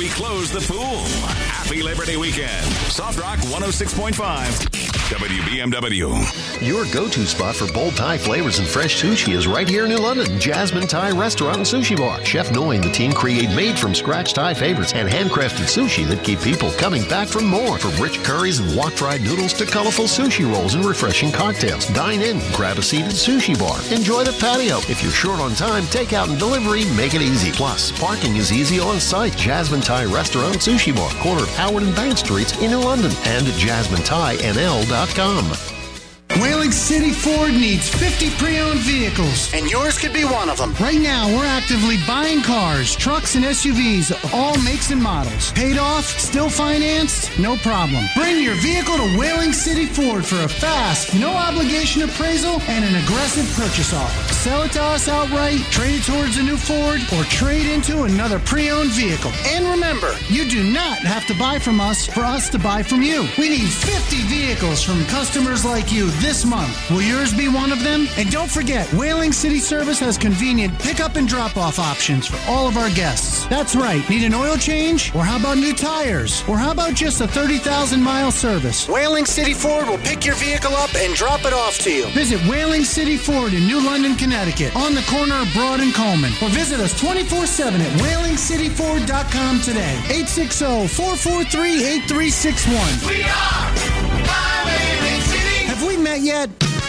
close the pool. Happy Labor Day weekend. Soft Rock 106.5. WBMW. Your go-to spot for bold Thai flavors and fresh sushi is right here in New London. Jasmine Thai Restaurant and Sushi Bar. Chef Noi and the team create made-from-scratch Thai favorites and handcrafted sushi that keep people coming back for more. From rich curries and wok-fried noodles to colorful sushi rolls and refreshing cocktails. Dine in, grab a seat at Sushi Bar. Enjoy the patio. If you're short on time, takeout and delivery make it easy. Plus, parking is easy on site. Jasmine Thai Restaurant and Sushi Bar, corner of Howard and Bank Streets in New London, and at JasmineThaiNL.com. Whaling City Ford needs 50 pre-owned vehicles, and yours could be one of them. Right now, we're actively buying cars, trucks, and SUVs of all makes and models. Paid off, still financed, no problem. Bring your vehicle to Whaling City Ford for a fast, no-obligation appraisal and an aggressive purchase offer. Sell it to us outright, trade it towards a new Ford, or trade into another pre-owned vehicle. And remember, you do not have to buy from us for us to buy from you. We need 50 vehicles from customers like you this month. Will yours be one of them? And don't forget, Whaling City Service has convenient pickup and drop-off options for all of our guests. That's right. Need an oil change? Or how about new tires? Or how about just a 30,000-mile service? Whaling City Ford will pick your vehicle up and drop it off to you. Visit Whaling City Ford in New London, Connecticut, on the corner of Broad and Coleman. Or visit us 24/7 at WhalingCityFord.com today. 860-443-8361. We are Whaling City. Have we met yet?